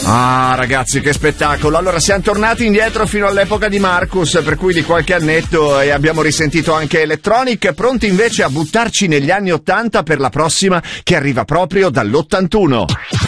Ah, ragazzi, che spettacolo. Allora, siamo tornati indietro fino all'epoca di Marcus, per cui di qualche annetto, e abbiamo risentito anche Electronic, pronti invece a buttarci negli anni '80 per la prossima, che arriva proprio dall'81.